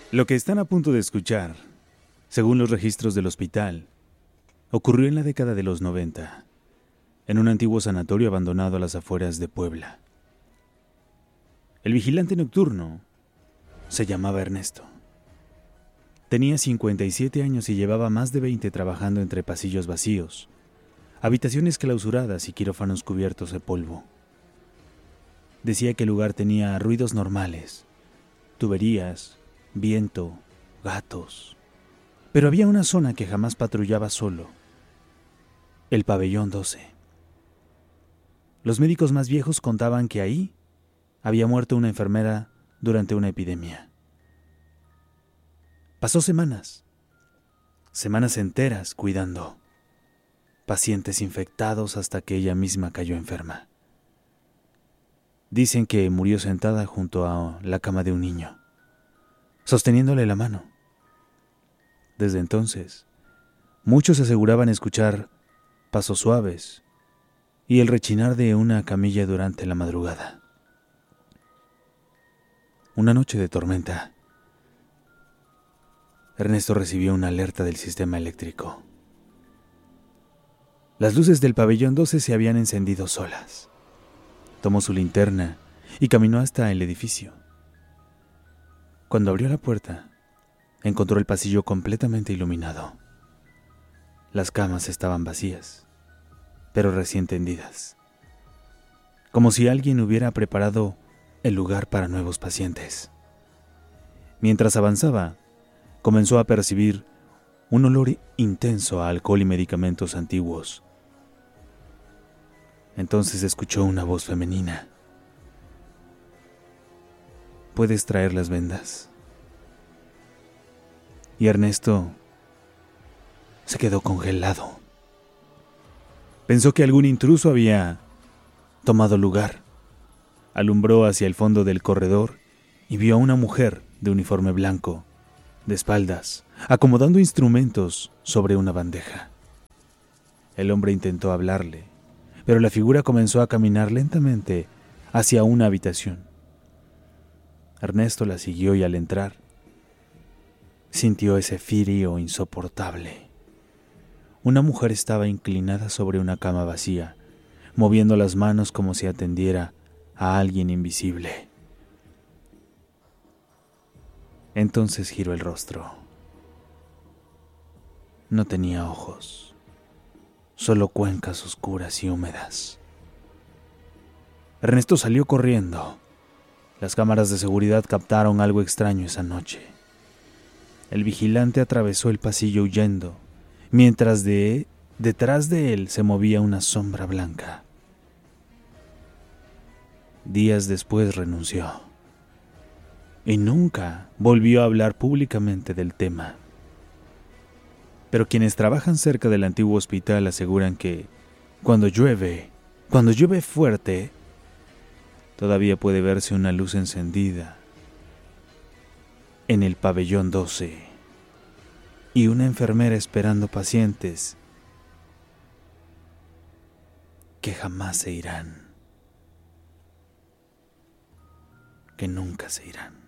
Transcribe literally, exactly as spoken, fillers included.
Lo que están a punto de escuchar, según los registros del hospital, ocurrió en la década de los noventa, en un antiguo sanatorio abandonado a las afueras de Puebla. El vigilante nocturno se llamaba Ernesto. Tenía cincuenta y siete años y llevaba más de veinte trabajando entre pasillos vacíos, habitaciones clausuradas y quirófanos cubiertos de polvo. Decía que el lugar tenía ruidos normales, tuberías, viento, gatos. Pero había una zona que jamás patrullaba solo: el pabellón doce. Los médicos más viejos contaban que ahí había muerto una enfermera durante una epidemia. Pasó semanas, semanas enteras cuidando pacientes infectados hasta que ella misma cayó enferma. Dicen que murió sentada junto a la cama de un niño, sosteniéndole la mano. Desde entonces, muchos aseguraban escuchar pasos suaves y el rechinar de una camilla durante la madrugada. Una noche de tormenta, Ernesto recibió una alerta del sistema eléctrico. Las luces del pabellón doce se habían encendido solas. Tomó su linterna y caminó hasta el edificio. Cuando abrió la puerta, encontró el pasillo completamente iluminado. Las camas estaban vacías, pero recién tendidas, como si alguien hubiera preparado el lugar para nuevos pacientes. Mientras avanzaba, comenzó a percibir un olor intenso a alcohol y medicamentos antiguos. Entonces escuchó una voz femenina: ¿puedes traer las vendas? Y Ernesto se quedó congelado. Pensó que algún intruso había tomado lugar. Alumbró hacia el fondo del corredor y vio a una mujer de uniforme blanco, de espaldas, acomodando instrumentos sobre una bandeja. El hombre intentó hablarle, pero la figura comenzó a caminar lentamente hacia una habitación. Ernesto la siguió y al entrar, sintió ese frío insoportable. Una mujer estaba inclinada sobre una cama vacía, moviendo las manos como si atendiera a alguien invisible. Entonces giró el rostro. No tenía ojos, solo cuencas oscuras y húmedas. Ernesto salió corriendo. Las cámaras de seguridad captaron algo extraño esa noche. El vigilante atravesó el pasillo huyendo, mientras de detrás de él se movía una sombra blanca. Días después renunció y nunca volvió a hablar públicamente del tema. Pero quienes trabajan cerca del antiguo hospital aseguran que cuando llueve, cuando llueve fuerte, todavía puede verse una luz encendida en el pabellón doce y una enfermera esperando pacientes que jamás se irán, que nunca se irán.